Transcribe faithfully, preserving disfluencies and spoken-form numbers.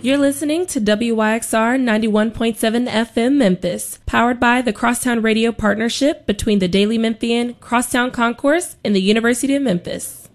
You're listening to W Y X R ninety-one point seven F M Memphis, powered by the Crosstown Radio Partnership between the Daily Memphian, Crosstown Concourse, and the University of Memphis.